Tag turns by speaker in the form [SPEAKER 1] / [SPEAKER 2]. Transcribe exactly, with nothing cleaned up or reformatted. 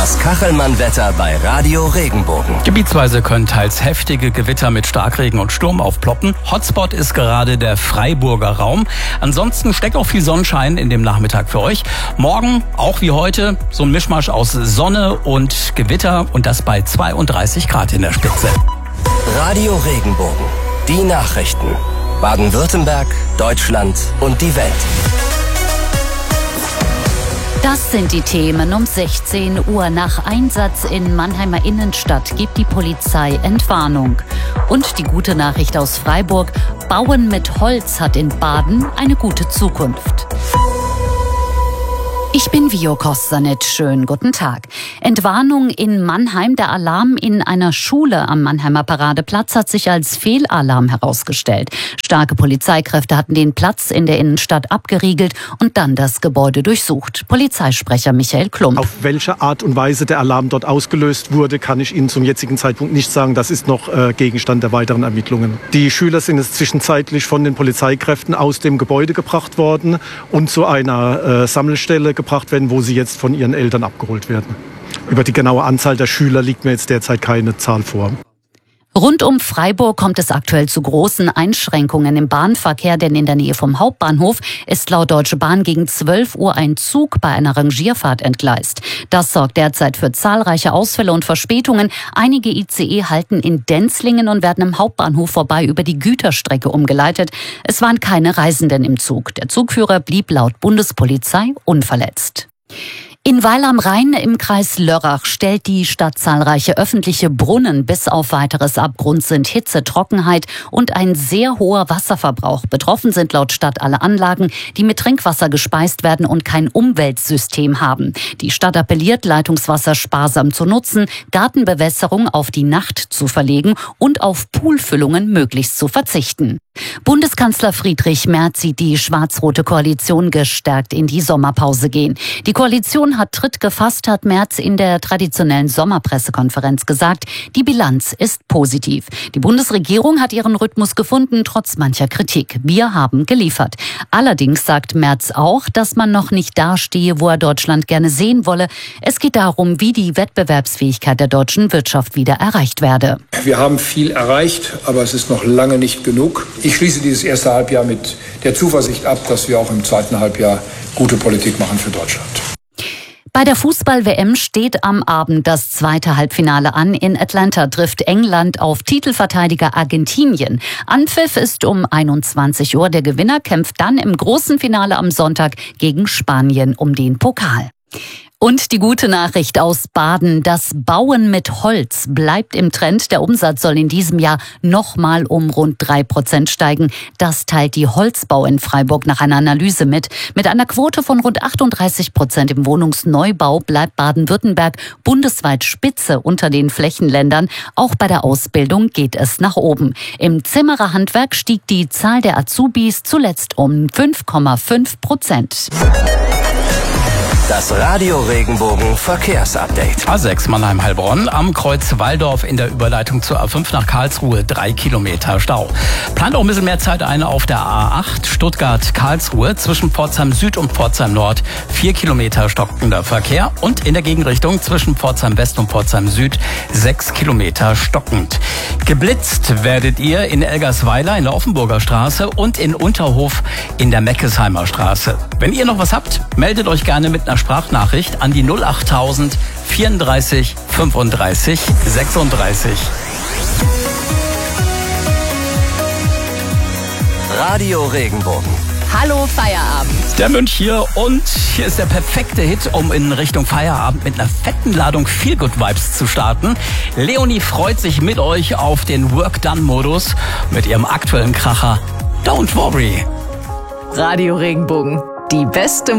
[SPEAKER 1] Das Kachelmann-Wetter bei Radio Regenbogen.
[SPEAKER 2] Gebietsweise können teils heftige Gewitter mit Starkregen und Sturm aufploppen. Hotspot ist gerade der Freiburger Raum. Ansonsten steckt auch viel Sonnenschein in dem Nachmittag für euch. Morgen, auch wie heute, so ein Mischmasch aus Sonne und Gewitter und das bei zweiunddreißig Grad in der Spitze.
[SPEAKER 1] Radio Regenbogen. Die Nachrichten. Baden-Württemberg, Deutschland und die Welt.
[SPEAKER 3] Das sind die Themen um sechzehn Uhr. Nach Einsatz in Mannheimer Innenstadt gibt die Polizei Entwarnung. Und die gute Nachricht aus Freiburg: Bauen mit Holz hat in Baden eine gute Zukunft. Ich bin Vio Kostanic. Schönen guten Tag. Entwarnung in Mannheim. Der Alarm in einer Schule am Mannheimer Paradeplatz hat sich als Fehlalarm herausgestellt. Starke Polizeikräfte hatten den Platz in der Innenstadt abgeriegelt und dann das Gebäude durchsucht. Polizeisprecher Michael Klump.
[SPEAKER 4] Auf welche Art und Weise der Alarm dort ausgelöst wurde, kann ich Ihnen zum jetzigen Zeitpunkt nicht sagen. Das ist noch äh, Gegenstand der weiteren Ermittlungen. Die Schüler sind jetzt zwischenzeitlich von den Polizeikräften aus dem Gebäude gebracht worden und zu einer äh, Sammelstelle gebracht werden, wo sie jetzt von ihren Eltern abgeholt werden. Über die genaue Anzahl der Schüler liegt mir jetzt derzeit keine Zahl vor.
[SPEAKER 3] Rund um Freiburg kommt es aktuell zu großen Einschränkungen im Bahnverkehr, denn in der Nähe vom Hauptbahnhof ist laut Deutsche Bahn gegen zwölf Uhr ein Zug bei einer Rangierfahrt entgleist. Das sorgt derzeit für zahlreiche Ausfälle und Verspätungen. Einige I C E halten in Denzlingen und werden am Hauptbahnhof vorbei über die Güterstrecke umgeleitet. Es waren keine Reisenden im Zug. Der Zugführer blieb laut Bundespolizei unverletzt. In Weil am Rhein im Kreis Lörrach stellt die Stadt zahlreiche öffentliche Brunnen. Bis auf weiteres Abgrund sind Hitze, Trockenheit und ein sehr hoher Wasserverbrauch. Betroffen sind laut Stadt alle Anlagen, die mit Trinkwasser gespeist werden und kein Umweltsystem haben. Die Stadt appelliert, Leitungswasser sparsam zu nutzen, Gartenbewässerung auf die Nacht zu verlegen und auf Poolfüllungen möglichst zu verzichten. Bundeskanzler Friedrich Merz sieht die schwarz-rote Koalition gestärkt in die Sommerpause gehen. Die Koalition hat Tritt gefasst, hat Merz in der traditionellen Sommerpressekonferenz gesagt. Die Bilanz ist positiv. Die Bundesregierung hat ihren Rhythmus gefunden, trotz mancher Kritik. Wir haben geliefert. Allerdings sagt Merz auch, dass man noch nicht dastehe, wo er Deutschland gerne sehen wolle. Es geht darum, wie die Wettbewerbsfähigkeit der deutschen Wirtschaft wieder erreicht werde.
[SPEAKER 5] Wir haben viel erreicht, aber es ist noch lange nicht genug. Ich schließe dieses erste Halbjahr mit der Zuversicht ab, dass wir auch im zweiten Halbjahr gute Politik machen für Deutschland.
[SPEAKER 3] Bei der Fußball-W M steht am Abend das zweite Halbfinale an. In Atlanta trifft England auf Titelverteidiger Argentinien. Anpfiff ist um einundzwanzig Uhr. Der Gewinner kämpft dann im großen Finale am Sonntag gegen Spanien um den Pokal. Und die gute Nachricht aus Baden: Das Bauen mit Holz bleibt im Trend. Der Umsatz soll in diesem Jahr nochmal um rund drei Prozent steigen. Das teilt die Holzbau in Freiburg nach einer Analyse mit. Mit einer Quote von rund achtunddreißig Prozent im Wohnungsneubau bleibt Baden-Württemberg bundesweit Spitze unter den Flächenländern. Auch bei der Ausbildung geht es nach oben. Im Zimmererhandwerk stieg die Zahl der Azubis zuletzt um fünf Komma fünf Prozent.
[SPEAKER 1] Das Radio Regenbogen Verkehrsupdate.
[SPEAKER 2] A sechs Mannheim-Heilbronn am Kreuz Walldorf in der Überleitung zur A fünf nach Karlsruhe. Drei Kilometer Stau. Plant auch ein bisschen mehr Zeit ein auf der A acht Stuttgart-Karlsruhe zwischen Pforzheim Süd und Pforzheim Nord. Vier Kilometer stockender Verkehr und in der Gegenrichtung zwischen Pforzheim West und Pforzheim Süd sechs Kilometer stockend. Geblitzt werdet ihr in Elgersweiler in der Offenburger Straße und in Unterhof in der Meckesheimer Straße. Wenn ihr noch was habt, meldet euch gerne mit einer Sprachnachricht an die null achttausend vierunddreißig fünfunddreißig sechsunddreißig.
[SPEAKER 1] Radio Regenbogen.
[SPEAKER 3] Hallo Feierabend.
[SPEAKER 2] Der Mönch hier und hier ist der perfekte Hit, um in Richtung Feierabend mit einer fetten Ladung Feel-Good-Vibes zu starten. Leonie freut sich mit euch auf den Work-Done-Modus mit ihrem aktuellen Kracher Don't Worry.
[SPEAKER 6] Radio Regenbogen, die beste